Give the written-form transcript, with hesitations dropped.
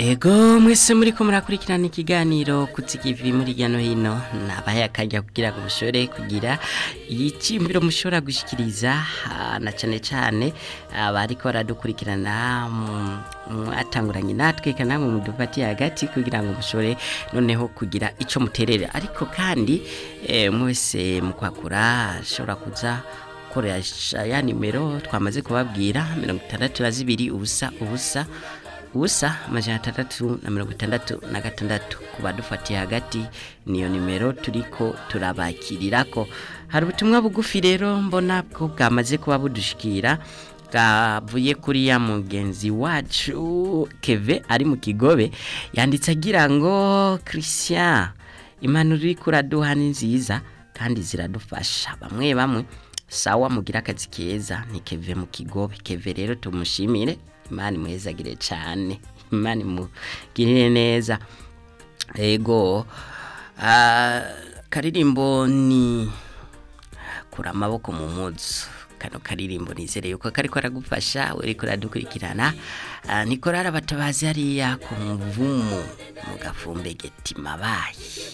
Ego mwese muriko murakurikirana ikiganiro kutsikivi muri hirya hino nabaye akajya kugira ngo mushore kugira ikimbiro mushora gushikiriza na cane abariko baradukurikirana atanguranye natwe kana mu mudufati hagati kugira ngo mushore noneho kugira ico muterere ariko kandi mwese mukwakura shobora kuza koresha ya nimero twamaze kubabwira 62 ubusa amajana 366 kuba dufatiye hagati niyo nimero turiko turabakirirako. Hari ubutumwa bugufi rero mbona ko bwamaze kuba budushikira bwavuye kuri ya mugenzi wacu Keve ari mu Kigobe yanditse agira ngo Christian impanuro iri kuraduha ni nziza kandi ziradufasha bamwe sawa mugira akazi keza ni Keve mu Kigobe. Keve rero tumushimire Imana muhezagire cyane Imana mugirire neza. Ego karirimbo ni kura amaboko mu muzu kano karirimbo nizere yuko kariko aragufasha uriko radukurikirana Nikorara batabazi hariya ku muvumu mu Gafumbe Geti Mabayi